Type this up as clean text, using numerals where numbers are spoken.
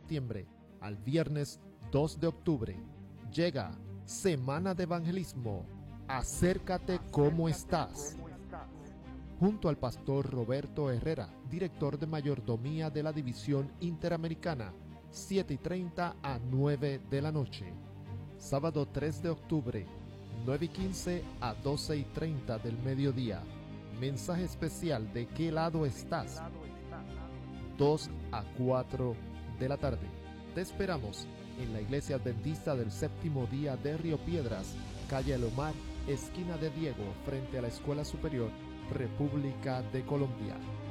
septiembre al viernes 2 de octubre. Llega Semana de Evangelismo. Acércate como estás. Junto al pastor Roberto Herrera, director de mayordomía de la División Interamericana, 7:30 a 9 de la noche. Sábado 3 de octubre, 9:15 a 12:30 del mediodía. Mensaje especial de ¿Qué lado estás? 2 a 4 de la tarde. Te esperamos en la Iglesia Adventista del Séptimo Día de Río Piedras, calle Elomar, esquina de Diego, frente a la Escuela Superior República de Colombia.